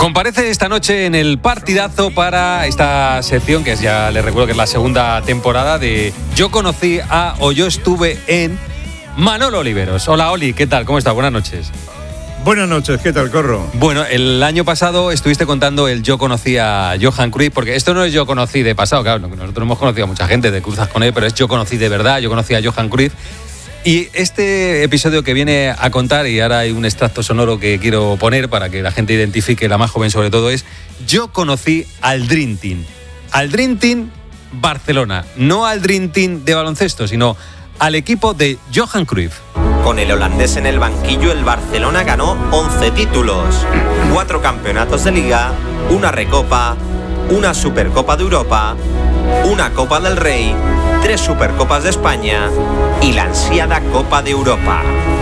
Comparece esta noche en el partidazo para esta sección, que es, ya les recuerdo que es la segunda temporada de Yo conocí a o yo estuve en Manolo Oliveros. Hola Oli, ¿qué tal? ¿Cómo estás? Buenas noches. Buenas noches, ¿qué tal, Corro? Bueno, el año pasado estuviste contando el Yo conocí a Johan Cruyff, porque esto no es Yo conocí de pasado, claro, nosotros hemos conocido a mucha gente de cruzas con él, pero es Yo conocí de verdad, Yo conocí a Johan Cruyff. Y este episodio que viene a contar, y ahora hay un extracto sonoro que quiero poner para que la gente identifique, la más joven sobre todo, es Yo conocí al Dream Team. Al Dream Team Barcelona, no al Dream Team de baloncesto, sino al equipo de Johan Cruyff. Con el holandés en el banquillo, el Barcelona ganó 11 títulos, 4 campeonatos de Liga, una Recopa, una Supercopa de Europa, una Copa del Rey, 3 Supercopas de España y la ansiada Copa de Europa.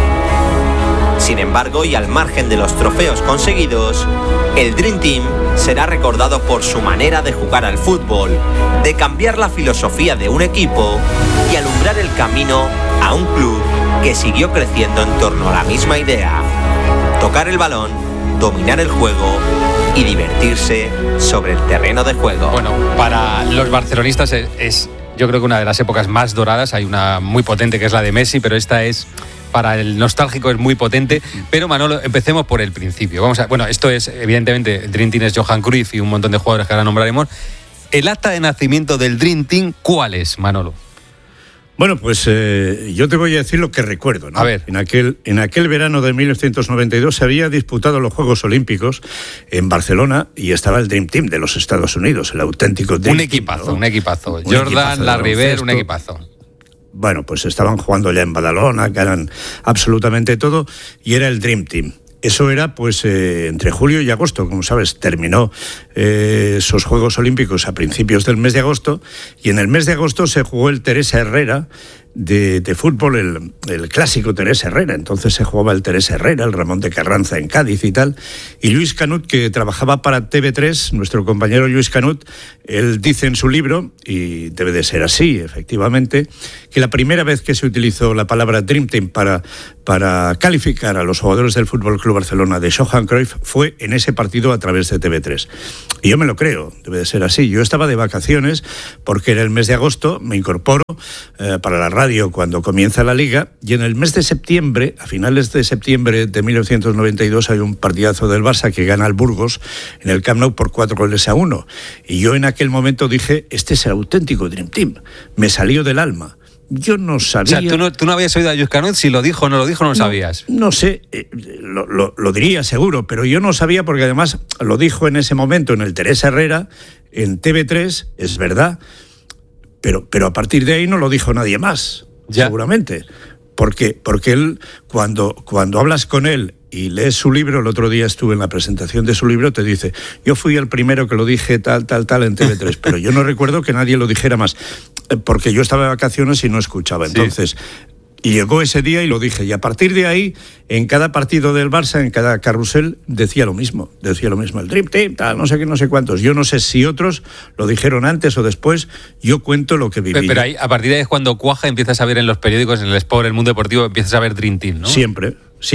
Sin embargo, y al margen de los trofeos conseguidos, el Dream Team será recordado por su manera de jugar al fútbol, de cambiar la filosofía de un equipo y alumbrar el camino a un club que siguió creciendo en torno a la misma idea: tocar el balón, dominar el juego y divertirse sobre el terreno de juego. Bueno, para los barcelonistas es yo creo que una de las épocas más doradas. Hay una muy potente que es la de Messi, pero esta es, para el nostálgico, es muy potente. Pero Manolo, empecemos por el principio. Bueno, esto es, evidentemente, el Dream Team es Johan Cruyff y un montón de jugadores que ahora nombraremos. ¿El acta de nacimiento del Dream Team cuál es, Manolo? Bueno, pues yo te voy a decir lo que recuerdo, ¿no? A ver. En aquel verano de 1992 se había disputado los Juegos Olímpicos en Barcelona y estaba el Dream Team de los Estados Unidos, el auténtico Dream Team. Un equipazo. Jordan, Larriver, un equipazo. Bueno, pues estaban jugando ya en Badalona, ganan absolutamente todo, y era el Dream Team. Eso era pues entre julio y agosto, como sabes, terminó esos Juegos Olímpicos a principios del mes de agosto, y en el mes de agosto se jugó el Teresa Herrera de fútbol, el clásico Teresa Herrera. Entonces se jugaba el Teresa Herrera, el Ramón de Carranza en Cádiz y tal, y Luis Canut, que trabajaba para TV3, nuestro compañero Luis Canut, él dice en su libro, y debe de ser así, efectivamente, que la primera vez que se utilizó la palabra Dream Team para calificar a los jugadores del Fútbol Club Barcelona de Johan Cruyff fue en ese partido a través de TV3. Y yo me lo creo, debe de ser así. Yo estaba de vacaciones porque era el mes de agosto, me incorporo para la radio cuando comienza la Liga, y en el mes de septiembre, a finales de septiembre de 1992, hay un partidazo del Barça que gana al Burgos en el Camp Nou por 4-1. Y yo en aquel momento dije, este es el auténtico Dream Team. Me salió del alma. Yo no sabía... O sea, ¿tú no habías oído a Luis Canut? Si lo dijo o no lo dijo, no lo sabías. No sé, lo diría seguro, pero yo no sabía porque además lo dijo en ese momento en el Teresa Herrera, en TV3, es verdad, pero a partir de ahí no lo dijo nadie más, ya. Seguramente. Porque él, cuando hablas con él y lees su libro, el otro día estuve en la presentación de su libro, te dice, yo fui el primero que lo dije tal en TV3, pero yo no recuerdo que nadie lo dijera más, porque yo estaba de vacaciones y no escuchaba. Entonces, y llegó ese día y lo dije, y a partir de ahí, en cada partido del Barça, en cada carrusel, decía lo mismo, el Dream Team, tal, no sé qué, no sé cuántos. Yo no sé si otros lo dijeron antes o después, yo cuento lo que viví. Pero ahí, a partir de ahí es cuando cuaja, empiezas a ver en los periódicos, en el Sport, en el Mundo Deportivo, empiezas a ver Dream Team, ¿no? Siempre.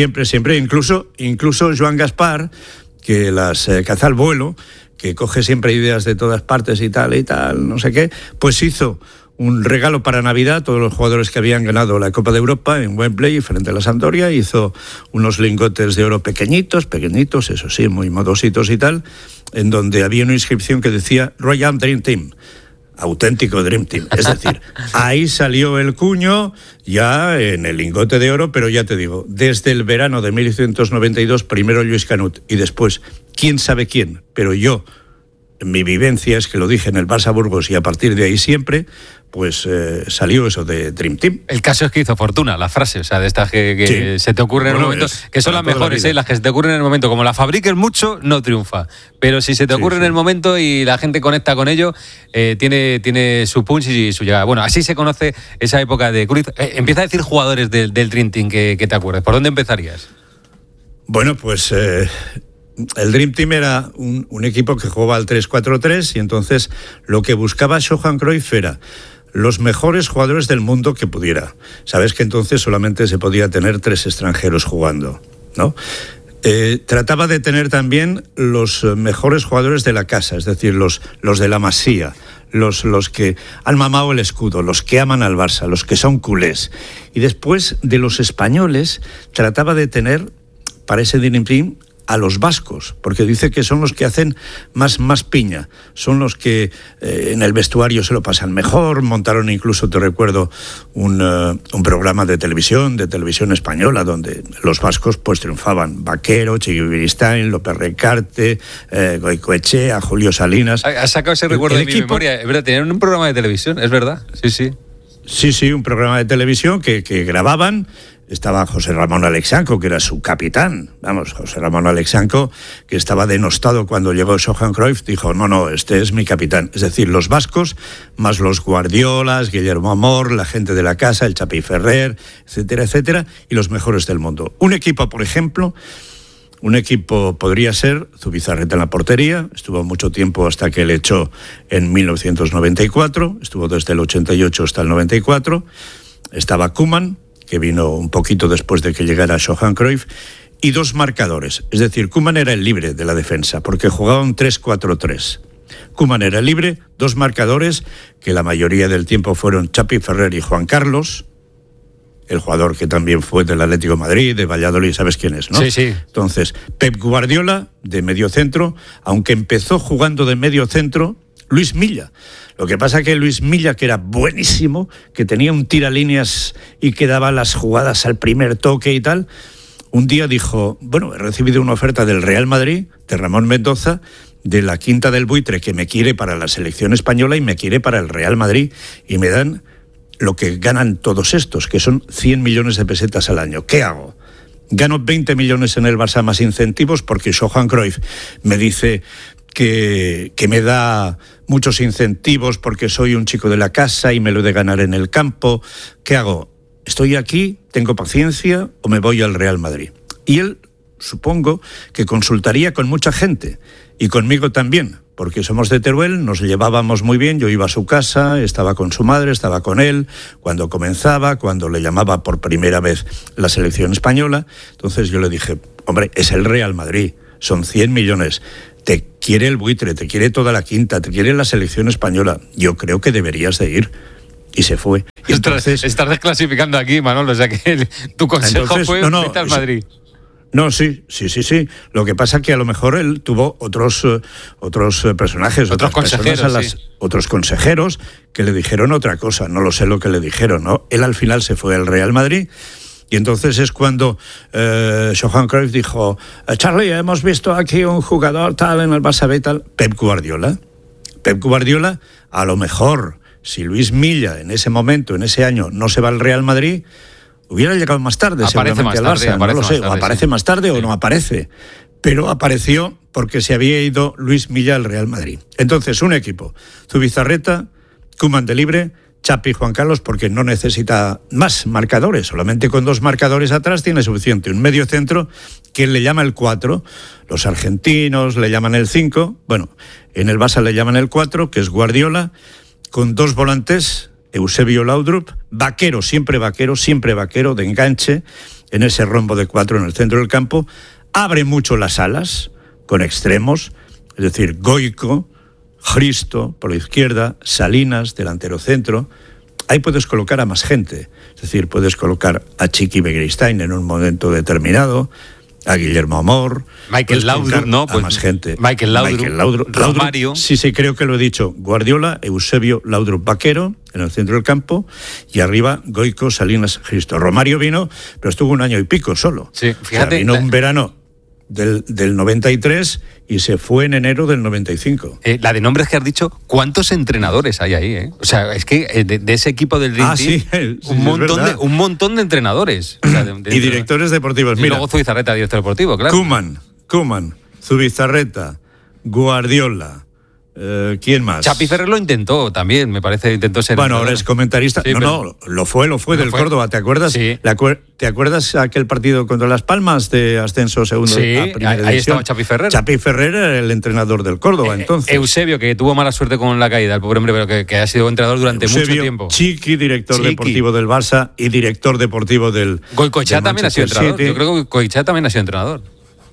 Incluso Joan Gaspar, que las caza al vuelo, que coge siempre ideas de todas partes y tal, no sé qué, pues hizo un regalo para Navidad a todos los jugadores que habían ganado la Copa de Europa en Wembley frente a la Sampdoria. Hizo unos lingotes de oro pequeñitos, eso sí, muy modositos y tal, en donde había una inscripción que decía Royal Dream Team, auténtico Dream Team. Es decir, ahí salió el cuño ya en el lingote de oro, pero ya te digo, desde el verano de 1992, primero Luis Canut y después quién sabe quién, pero yo, mi vivencia es que lo dije en el Barça Burgos y a partir de ahí siempre, pues salió eso de Dream Team. El caso es que hizo fortuna, la frase, o sea, de estas que sí. Se te ocurren en el momento, que son las mejores, las que se te ocurren en el momento. Como la fabriques mucho, no triunfa. Pero si se te ocurre en el momento y la gente conecta con ello, tiene su punch y su llegada. Bueno, así se conoce esa época de Cruyff. Empieza a decir jugadores del Dream Team que te acuerdes. ¿Por dónde empezarías? Bueno, pues... el Dream Team era un equipo que jugaba al 3-4-3 y entonces lo que buscaba Johan Cruyff era los mejores jugadores del mundo que pudiera. Sabes que entonces solamente se podía tener 3 extranjeros jugando, ¿no? Trataba de tener también los mejores jugadores de la casa, es decir, los de la Masía, los que han mamado el escudo, los que aman al Barça, los que son culés. Y después de los españoles trataba de tener para ese Dream Team a los vascos, porque dice que son los que hacen más piña, son los que en el vestuario se lo pasan mejor. Montaron incluso, te recuerdo, un programa de televisión española, donde los vascos pues triunfaban. Vaquero, Chiqui Beristain, López Recarte, Goicoechea, Julio Salinas. Has sacado ese recuerdo de mi memoria. Es verdad, tenían un programa de televisión, es verdad, sí. Sí, un programa de televisión que grababan. Estaba José Ramón Alexanco, que era su capitán. Vamos, José Ramón Alexanco, que estaba denostado cuando llegó Johan Cruyff, dijo, no, este es mi capitán. Es decir, los vascos, más los Guardiolas, Guillermo Amor, la gente de la casa, el Chapi Ferrer, etcétera, y los mejores del mundo. Un equipo, por ejemplo, podría ser Zubizarreta en la portería, estuvo mucho tiempo hasta que le echó en 1994, estuvo desde el 88 hasta el 94, estaba Koeman, que vino un poquito después de que llegara Johan Cruyff, y dos marcadores. Es decir, Koeman era el libre de la defensa, porque jugaba un 3-4-3. Koeman era libre, dos marcadores, que la mayoría del tiempo fueron Chapi Ferrer y Juan Carlos, el jugador que también fue del Atlético de Madrid, de Valladolid, ¿sabes quién es, no? Sí. Entonces, Pep Guardiola, de medio centro, aunque empezó jugando de medio centro, Luis Milla. Lo que pasa que Luis Milla, que era buenísimo, que tenía un tiralíneas y que daba las jugadas al primer toque y tal, un día dijo, bueno, he recibido una oferta del Real Madrid, de Ramón Mendoza, de la Quinta del Buitre, que me quiere para la selección española y me quiere para el Real Madrid, y me dan lo que ganan todos estos, que son 100 millones de pesetas al año. ¿Qué hago? Gano 20 millones en el Barça más incentivos porque Johan Cruyff me dice que me da muchos incentivos porque soy un chico de la casa y me lo he de ganar en el campo. ¿Qué hago? ¿Estoy aquí? ¿Tengo paciencia? ¿O me voy al Real Madrid? Y él, supongo, que consultaría con mucha gente y conmigo también, porque somos de Teruel, nos llevábamos muy bien, yo iba a su casa, estaba con su madre, estaba con él, cuando comenzaba, cuando le llamaba por primera vez la selección española. Entonces yo le dije, hombre, es el Real Madrid, son 100 millones, te quiere el Buitre, te quiere toda la Quinta, te quiere la selección española, yo creo que deberías de ir. Y se fue. Y entonces, estás desclasificando aquí, Manolo, o sea que tu consejo fue vete al Madrid. No, sí. Lo que pasa es que a lo mejor él tuvo otros personajes, otros consejeros que le dijeron otra cosa. No lo sé lo que le dijeron, ¿no? Él al final se fue al Real Madrid. Y entonces es cuando Johan Cruyff dijo, Charlie, hemos visto aquí un jugador tal en el Barça B tal. Pep Guardiola, a lo mejor, si Luis Milla en ese momento, en ese año, no se va al Real Madrid, hubiera llegado más tarde, seguramente al Barça, no lo sé, o aparece más tarde o no aparece. Pero apareció porque se había ido Luis Milla al Real Madrid. Entonces, un equipo, Zubizarreta, Koeman de libre, Chapi y Juan Carlos, porque no necesita más marcadores, solamente con dos marcadores atrás tiene suficiente. Un medio centro que él le llama el 4, los argentinos le llaman el 5, bueno, en el Barça le llaman el 4, que es Guardiola, con dos volantes, Eusebio Laudrup, vaquero, siempre vaquero, de enganche, en ese rombo de 4 en el centro del campo, abre mucho las alas, con extremos, es decir, Goico, Hristo por la izquierda, Salinas, delantero centro. Ahí puedes colocar a más gente, es decir, puedes colocar a Chiqui Beristain en un momento determinado, a Guillermo Amor, Michael Laudrup, ¿no? Pues más gente. Michael Laudrup, Romario. Sí, creo que lo he dicho. Guardiola, Eusebio Laudrup, vaquero, en el centro del campo, y arriba Goico, Salinas, Hristo. Romario vino, pero estuvo un año y pico solo. Sí, fíjate. O sea, vino un verano del 93 y se fue en enero del 95. La de nombres que has dicho, ¿cuántos entrenadores hay ahí? O sea, es que de ese equipo del Dream Team, un montón de entrenadores. O sea, y directores deportivos. Y mira, luego Zubizarreta, director deportivo, claro. Koeman, Zubizarreta, Guardiola. ¿Quién más? Chapi Ferrer lo intentó también, me parece, intentó ser... Bueno, ahora es comentarista. Sí, lo fue del Córdoba, ¿te acuerdas? Sí. ¿Te acuerdas aquel partido contra Las Palmas de ascenso segundo a primera división? Ahí estaba Chapi Ferrer. Chapi Ferrer era el entrenador del Córdoba, entonces. Eusebio, que tuvo mala suerte con la caída, el pobre hombre, pero que ha sido entrenador durante mucho tiempo. Chiqui, director deportivo del Barça y director deportivo del... Goicoechea también ha sido entrenador. Yo creo que Goicoechea también ha sido entrenador.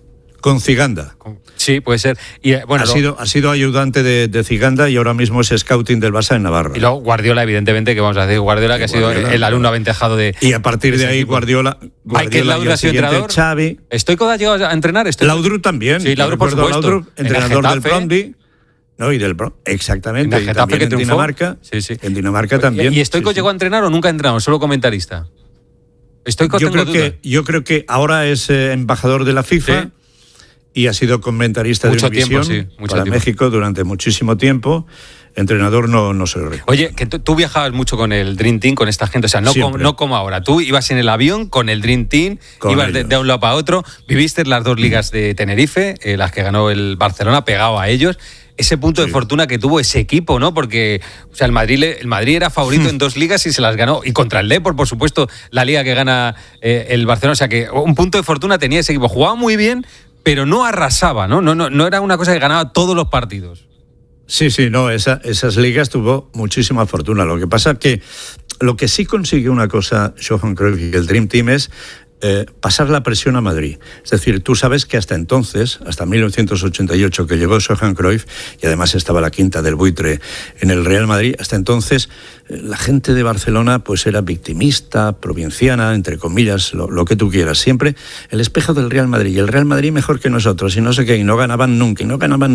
con Ziganda. Sí, puede ser. Y, bueno, ha sido ayudante de Ziganda y ahora mismo es scouting del Barça en Navarra. Y luego Guardiola, evidentemente, que vamos a decir, Guardiola, que ha sido el alumno aventajado de... Y a partir de ahí, equipo. Guardiola Michael Laudrup ha sido entrenador. Xavi. ¿Stoico ha llegado a entrenar? Laudrup también. Sí, Laudrup, por supuesto. Laudrup, entrenador del Brøndby. No, y del exactamente. En Getafe, que en Dinamarca. Sí. En Dinamarca también. ¿Y Stoico llegó a entrenar o nunca ha entrenado? Solo comentarista. Stoico, yo creo que ahora es embajador de la FIFA. ¿Sí? Y ha sido comentarista de Univisión para México durante muchísimo tiempo. Entrenador no se lo recuerdo. Oye, que tú viajabas mucho con el Dream Team, con esta gente, o sea, no como ahora. Tú ibas en el avión con el Dream Team, ibas de un lado para otro, viviste las 2 ligas de Tenerife, las que ganó el Barcelona, pegado a ellos. Ese punto de fortuna que tuvo ese equipo, ¿no? Porque, o sea, el Madrid era favorito en 2 ligas y se las ganó. Y contra el Depor, por supuesto, la liga que gana el Barcelona. O sea, que un punto de fortuna tenía ese equipo. Jugaba muy bien, pero no arrasaba, ¿no? No era una cosa que ganaba todos los partidos. Sí, no, esas ligas tuvo muchísima fortuna. Lo que pasa es que lo que sí consiguió una cosa Johan Cruyff y el Dream Team es pasar la presión a Madrid. Es decir, tú sabes que hasta entonces, hasta 1988 que llegó Johan Cruyff, y además estaba la quinta del buitre en el Real Madrid, hasta entonces la gente de Barcelona pues era victimista, provinciana, entre comillas, lo que tú quieras. Siempre el espejo del Real Madrid, y el Real Madrid mejor que nosotros, y no sé qué, y no ganaban nunca.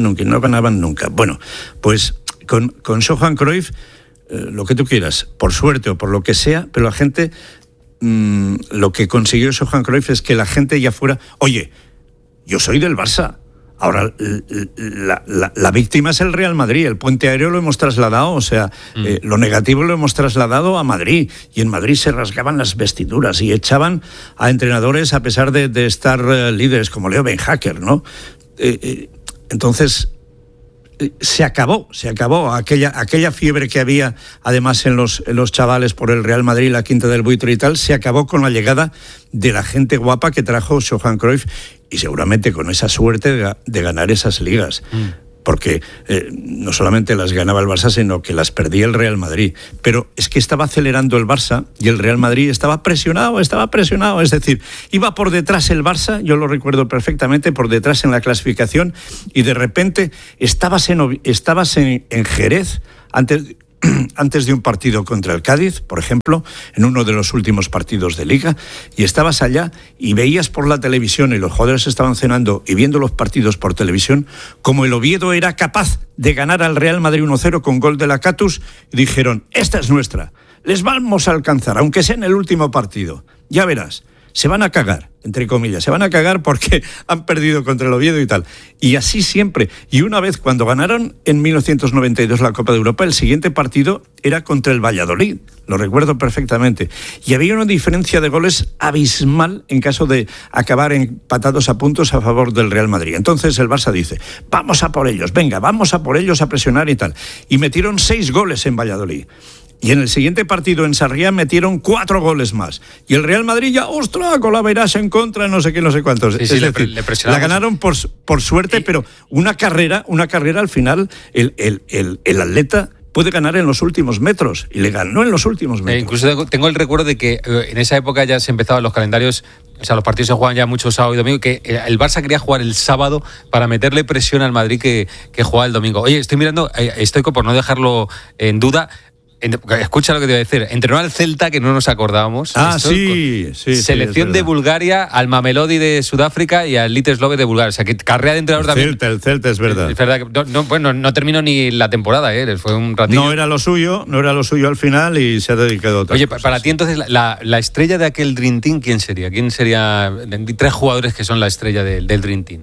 Bueno, pues con Johan Cruyff, lo que tú quieras, por suerte o por lo que sea, pero la gente... lo que consiguió Johan Cruyff es que la gente ya fuera, oye, yo soy del Barça, ahora la víctima es el Real Madrid, el puente aéreo lo hemos trasladado, o sea, lo negativo lo hemos trasladado a Madrid, y en Madrid se rasgaban las vestiduras y echaban a entrenadores a pesar de estar líderes como Leo Ben-Hacker, ¿no? Entonces... Se acabó aquella fiebre que había además en los chavales por el Real Madrid, la quinta del buitre y tal, se acabó con la llegada de la gente guapa que trajo Johan Cruyff, y seguramente con esa suerte de ganar esas ligas. Porque no solamente las ganaba el Barça, sino que las perdía el Real Madrid. Pero es que estaba acelerando el Barça y el Real Madrid estaba presionado. Es decir, iba por detrás el Barça, yo lo recuerdo perfectamente, por detrás en la clasificación, y de repente estabas en Jerez antes de un partido contra el Cádiz, por ejemplo, en uno de los últimos partidos de Liga, y estabas allá y veías por la televisión, y los jugadores estaban cenando y viendo los partidos por televisión, como el Oviedo era capaz de ganar al Real Madrid 1-0 con gol de Lacatus, y dijeron, esta es nuestra, les vamos a alcanzar, aunque sea en el último partido, ya verás. Se van a cagar, entre comillas, porque han perdido contra el Oviedo y tal. Y así siempre. Y una vez, cuando ganaron en 1992 la Copa de Europa, el siguiente partido era contra el Valladolid, lo recuerdo perfectamente. Y había una diferencia de goles abismal en caso de acabar empatados a puntos a favor del Real Madrid. Entonces el Barça dice, vamos a por ellos, venga, vamos a por ellos a presionar y tal. Y metieron 6 goles en Valladolid. Y en el siguiente partido en Sarriá metieron 4 goles más. Y el Real Madrid ya, ¡ostras!, con la Verás en contra, no sé qué, no sé cuántos. Sí, es decir, la ganaron por suerte, pero una carrera al final, el atleta puede ganar en los últimos metros, y le ganó en los últimos metros. Incluso tengo el recuerdo de que en esa época ya se empezaban los calendarios, o sea, los partidos se jugaban ya mucho sábado y domingo, que el Barça quería jugar el sábado para meterle presión al Madrid que jugaba el domingo. Oye, estoy mirando, Stoico, por no dejarlo en duda, escucha lo que te voy a decir. Entrenó al Celta, que no nos acordábamos. Sí. Selección de Bulgaria, al Mamelodi de Sudáfrica y al Liteslove de Bulgaria. O sea, que carrera de entrenador también. El Celta es verdad. Es verdad que no terminó ni la temporada, fue un ratillo. No era lo suyo al final, y se ha dedicado a otras cosas. Para ti entonces, la estrella de aquel Dream Team, ¿quién sería? ¿Quién sería 3 jugadores que son la estrella del Dream Team?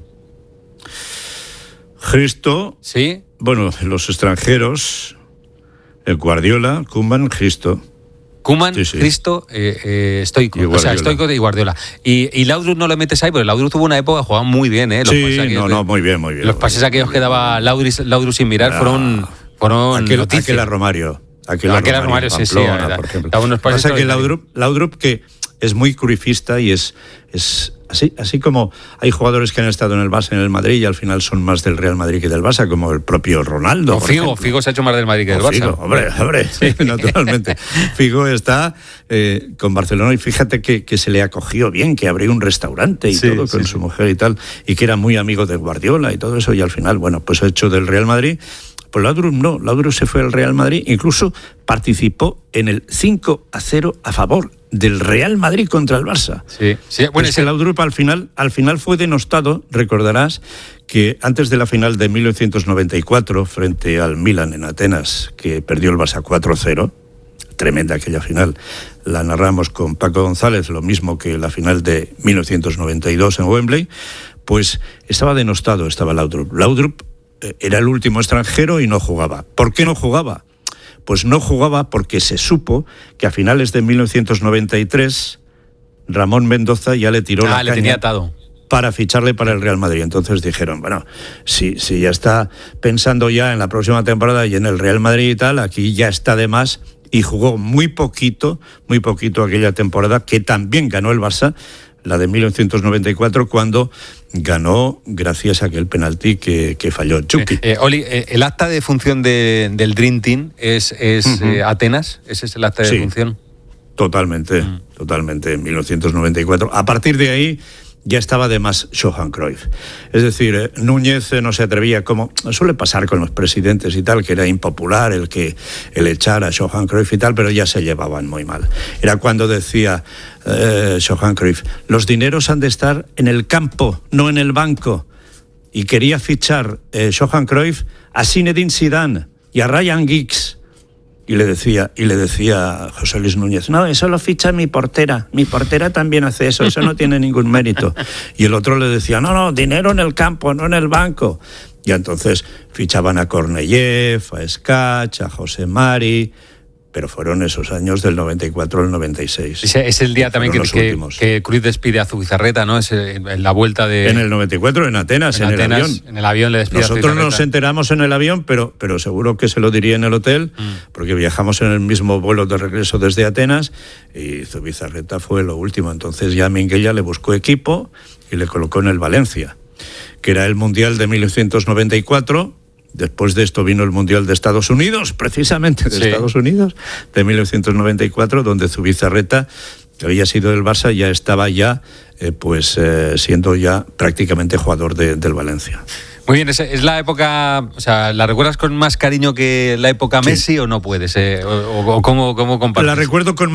Cristo. ¿Sí? Bueno, los extranjeros... El Guardiola, Koeman, Cristo. Koeman, sí. Cristo, Stoico. O sea, Stoico y Guardiola. Y Laudrup no lo metes ahí, pero Laudrup tuvo una época que jugaba muy bien, ¿eh? Muy bien. Los pases aquellos que daba Laudrup sin mirar fueron aquel a Romario. Aquel a Romario, sí. Por ejemplo. Pasa que Laudrup, que es muy cruifista y es Así como hay jugadores que han estado en el Barça y en el Madrid y al final son más del Real Madrid que del Barça, como el propio Ronaldo. Figo se ha hecho más del Madrid que del Barça. Figo, hombre, naturalmente. Figo está con Barcelona y fíjate que se le acogió bien, que abrió un restaurante y todo con su mujer y tal, y que era muy amigo de Guardiola y todo eso, y al final, bueno, pues ha hecho del Real Madrid. Pues Laudrup no, Laudrup se fue al Real Madrid, incluso participó en el 5-0 a favor del Real Madrid contra el Barça. Sí. Bueno, es que Laudrup al final fue denostado, recordarás, que antes de la final de 1994, frente al Milan en Atenas, que perdió el Barça 4-0, tremenda aquella final, la narramos con Paco González, lo mismo que la final de 1992 en Wembley, pues estaba denostado, estaba Laudrup. Laudrup era el último extranjero y no jugaba. ¿Por qué no jugaba? Pues no jugaba porque se supo que a finales de 1993 Ramón Mendoza ya le tiró la caña, tenía atado, para ficharle para el Real Madrid. Entonces dijeron, bueno, si ya está pensando ya en la próxima temporada y en el Real Madrid y tal, aquí ya está de más, y jugó muy poquito aquella temporada, que también ganó el Barça, la de 1994, cuando ganó gracias a aquel penalti que falló Chucky. Oli, ¿el acta de función del Dream Team es Atenas? ¿Ese es el acta de función? Totalmente, en 1994. A partir de ahí ya estaba de más Johan Cruyff. Es decir, Núñez no se atrevía, como suele pasar con los presidentes y tal, que era impopular el echar a Johan Cruyff y tal, pero ya se llevaban muy mal. Era cuando decía Johan Cruyff, los dineros han de estar en el campo, no en el banco. Y quería fichar Johan Cruyff a Zinedine Zidane y a Ryan Giggs. Y le decía José Luis Núñez, no, eso lo ficha mi portera también hace eso no tiene ningún mérito. Y el otro le decía, no, dinero en el campo, no en el banco. Y entonces fichaban a Korneyev, a Skach, a José Mari, pero fueron esos años del 94 al 96. Es el día también que Cruyff despide a Zubizarreta, ¿no? Es en la vuelta de... En el 94, en Atenas, en el avión. En el avión le despide a Zubizarreta. Nosotros nos enteramos en el avión, pero seguro que se lo diría en el hotel, porque viajamos en el mismo vuelo de regreso desde Atenas, y Zubizarreta fue lo último. Entonces ya Minguella le buscó equipo y le colocó en el Valencia, que era el Mundial de 1994... Después de esto vino el Mundial de Estados Unidos, precisamente de Estados Unidos, de 1994, donde Zubizarreta, que había sido del Barça, ya estaba siendo ya prácticamente jugador del Valencia. Muy bien, ¿es la época, o sea, la recuerdas con más cariño que la época Messi o no puedes? ¿O cómo compartes? La recuerdo con